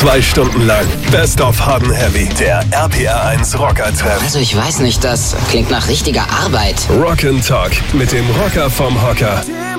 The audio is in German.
2 Stunden lang Best of Hard & Heavy. Der RPR1 Rocker Treff. Also ich weiß nicht, das klingt nach richtiger Arbeit. Rock & Talk mit dem Rocker vom Hocker.